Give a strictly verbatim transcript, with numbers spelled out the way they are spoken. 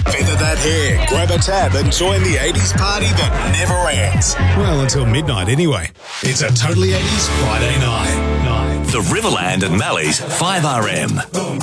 Feather that hair, grab a tab and join the eighties party that never ends. Well, until midnight anyway. It's a Totally eighties Friday night. night. The Riverland and Mally's five R M.